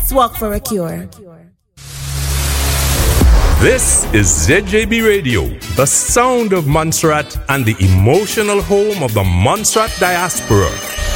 Let's walk for a cure. This is ZJB Radio, the sound of Montserrat and the emotional home of the Montserrat diaspora.